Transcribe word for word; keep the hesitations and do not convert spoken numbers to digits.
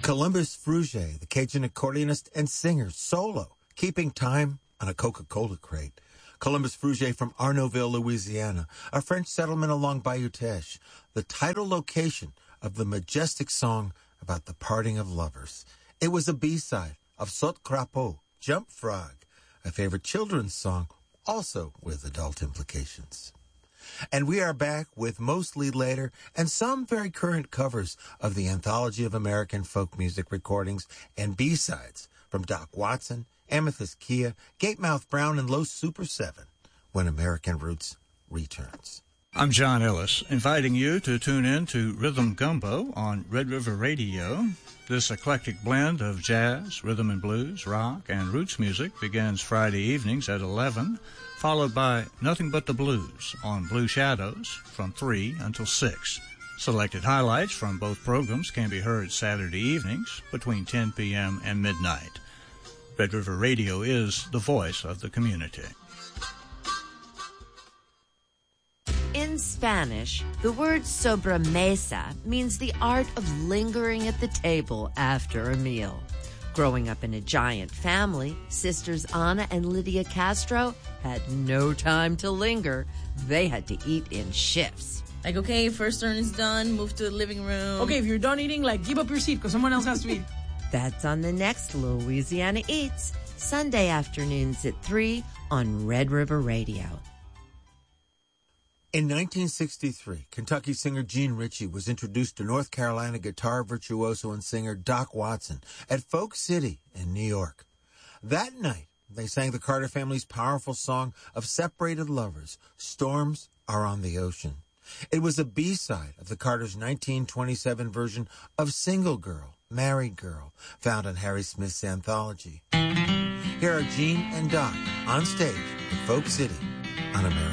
Columbus Frugier, the Cajun accordionist and singer, solo, keeping time on a Coca-Cola crate. Columbus Frugier from Arnaudville, Louisiana, a French settlement along Bayou Teche, the title location of the majestic song about the parting of lovers. It was a B-side of Saute Crapaud, Jump Frog, a favorite children's song, also with adult implications. And we are back with mostly later and some very current covers of the Anthology of American Folk Music Recordings and B-sides from Doc Watson, Amethyst Kia, Gatemouth Brown, and Los Super seven when American Roots returns. I'm John Ellis, inviting you to tune in to Rhythm Gumbo on Red River Radio. This eclectic blend of jazz, rhythm and blues, rock, and roots music begins Friday evenings at eleven, followed by Nothing But the Blues on Blue Shadows from three until six. Selected highlights from both programs can be heard Saturday evenings between ten p.m. and midnight. Red River Radio is the voice of the community. In Spanish, the word sobremesa means the art of lingering at the table after a meal. Growing up in a giant family, sisters Ana and Lydia Castro had no time to linger. They had to eat in shifts. Like, okay, first turn is done, move to the living room. Okay, if you're done eating, like, give up your seat because someone else has to eat. That's on the next Louisiana Eats, Sunday afternoons at three on Red River Radio. In nineteen sixty-three, Kentucky singer Gene Ritchie was introduced to North Carolina guitar virtuoso and singer Doc Watson at Folk City in New York. That night, they sang the Carter family's powerful song of separated lovers, Storms Are on the Ocean. It was a B-side of the Carters' nineteen twenty-seven version of Single Girl, Married Girl, found on Harry Smith's anthology. Here are Gene and Doc on stage at Folk City on America.